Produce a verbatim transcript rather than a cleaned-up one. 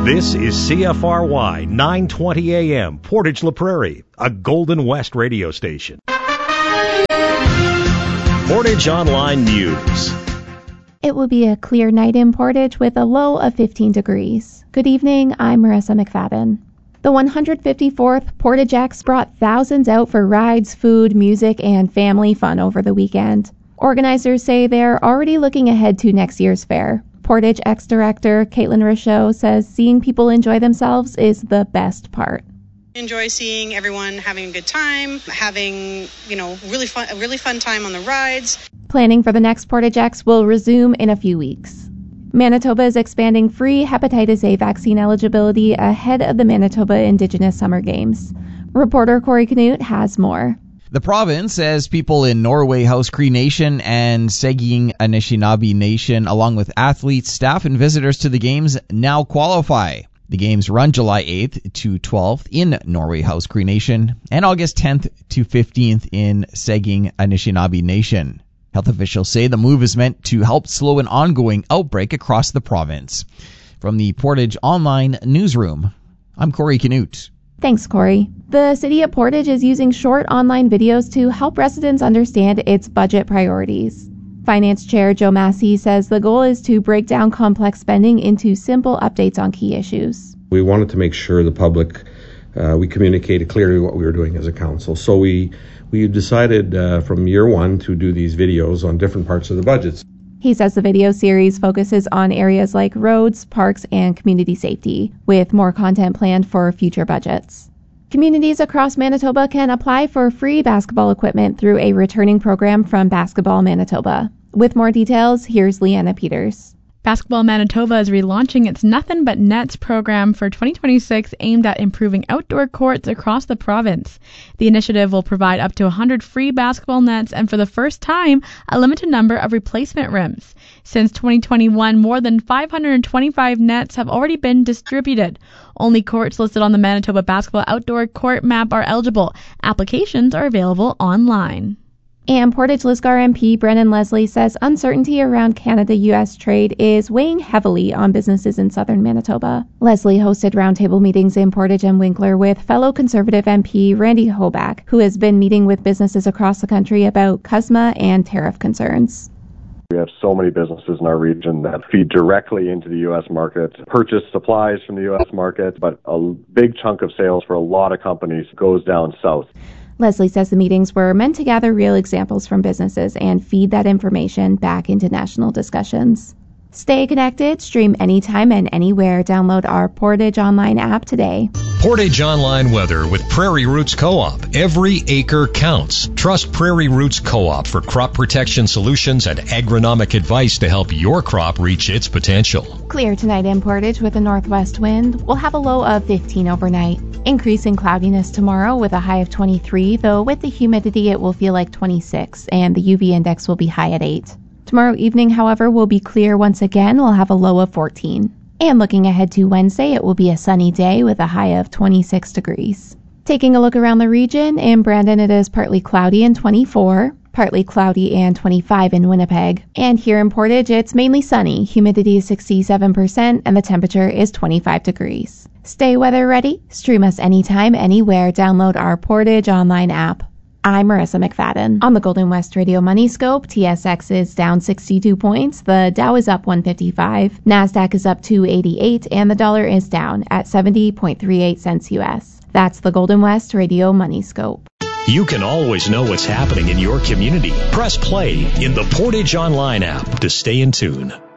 This is C F R Y nine twenty A M, Portage La Prairie, a Golden West radio station. Portage Online News. It will be a clear night in Portage with a low of fifteen degrees. Good evening, I'm Marissa McFadden. The one hundred fifty-fourth Portage X brought thousands out for rides, food, music, and family fun over the weekend. Organizers say they're already looking ahead to next year's fair. Portage X director Caitlin Rochot says seeing people enjoy themselves is the best part. Enjoy seeing everyone having a good time, having, you know, really fun, a really fun time on the rides. Planning for the next Portage X will resume in a few weeks. Manitoba is expanding free hepatitis A vaccine eligibility ahead of the Manitoba Indigenous Summer Games. Reporter Corey Canute has more. The province says people in Norway House Cree Nation and Seguin Anishinaabe Nation, along with athletes, staff, and visitors to the games, now qualify. The games run July eighth to twelfth in Norway House Cree Nation and August tenth to fifteenth in Seguin Anishinaabe Nation. Health officials say the move is meant to help slow an ongoing outbreak across the province. From the Portage Online Newsroom, I'm Corey Canute. Thanks, Corey. The City of Portage is using short online videos to help residents understand its budget priorities. Finance Chair Joe Massey says the goal is to break down complex spending into simple updates on key issues. We wanted to make sure the public, uh, we communicated clearly what we were doing as a council. So we, we decided uh, from year one to do these videos on different parts of the budgets. He says the video series focuses on areas like roads, parks, and community safety, with more content planned for future budgets. Communities across Manitoba can apply for free basketball equipment through a returning program from Basketball Manitoba. With more details, here's Leanna Peters. Basketball Manitoba is relaunching its Nothing But Nets program for twenty twenty-six aimed at improving outdoor courts across the province. The initiative will provide up to one hundred free basketball nets and for the first time, a limited number of replacement rims. Since twenty twenty-one, more than five hundred twenty-five nets have already been distributed. Only courts listed on the Manitoba Basketball Outdoor Court Map are eligible. Applications are available online. And Portage Lisgar M P Brennan Leslie says uncertainty around Canada-U S trade is weighing heavily on businesses in southern Manitoba. Leslie hosted roundtable meetings in Portage and Winkler with fellow Conservative M P Randy Hoback, who has been meeting with businesses across the country about C U S M A and tariff concerns. We have so many businesses in our region that feed directly into the U S market, purchase supplies from the U S market, but a big chunk of sales for a lot of companies goes down south. Leslie says the meetings were meant to gather real examples from businesses and feed that information back into national discussions. Stay connected, stream anytime and anywhere. Download our Portage Online app today. Portage Online weather with Prairie Roots Co-op. Every acre counts. Trust Prairie Roots Co-op for crop protection solutions and agronomic advice to help your crop reach its potential. Clear tonight in Portage with a northwest wind. We'll have a low of fifteen overnight. Increasing cloudiness tomorrow with a high of twenty-three, though with the humidity it will feel like twenty-six, and the U V index will be high at eight. Tomorrow evening, however, will be clear once again. We'll have a low of fourteen. And looking ahead to Wednesday, it will be a sunny day with a high of twenty-six degrees. Taking a look around the region, in Brandon it is partly cloudy and twenty-four, partly cloudy and twenty-five in Winnipeg. And here in Portage, it's mainly sunny. Humidity is sixty-seven percent and the temperature is twenty-five degrees. Stay weather ready. Stream us anytime, anywhere. Download our Portage Online app. I'm Marissa McFadden. On the Golden West Radio Money Scope, T S X is down sixty-two points, the Dow is up one fifty-five, NASDAQ is up two eighty-eight, and the dollar is down at seventy point three eight cents U S. That's the Golden West Radio Money Scope. You can always know what's happening in your community. Press play in the Portage Online app to stay in tune.